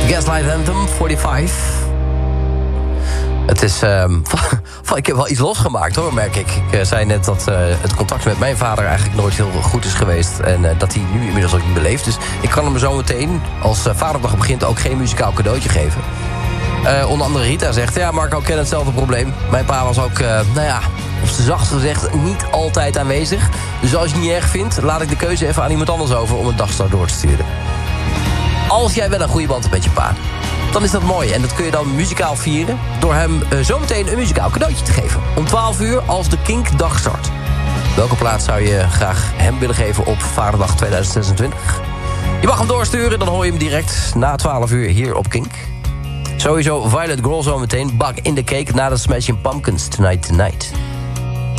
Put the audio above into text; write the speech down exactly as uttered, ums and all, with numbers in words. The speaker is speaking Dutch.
Gaslight Anthem, vijfenveertig. Het is... Um, ik heb wel iets losgemaakt, hoor, merk ik. Ik uh, zei net dat uh, het contact met mijn vader eigenlijk nooit heel goed is geweest. En uh, dat hij nu inmiddels ook niet beleeft. Dus ik kan hem zo meteen, als uh, Vaderdag begint, ook geen muzikaal cadeautje geven. Uh, onder andere Rita zegt, ja, Marco, ken hetzelfde probleem. Mijn pa was ook, uh, nou ja, op z'n zachtst gezegd, niet altijd aanwezig. Dus als je het niet erg vindt, laat ik de keuze even aan iemand anders over om een dagstart door te sturen. Als jij wel een goede band hebt met je pa, dan is dat mooi. En dat kun je dan muzikaal vieren door hem uh, zometeen een muzikaal cadeautje te geven. Om twaalf uur als de Kink dagstart. Welke plaat zou je graag hem willen geven op Vaderdag tweeduizend zesentwintig? Je mag hem doorsturen, dan hoor je hem direct na twaalf uur hier op Kink. Sowieso Violet Girl zo meteen. Bak in the Cake na de Smashing Pumpkins Tonight Tonight.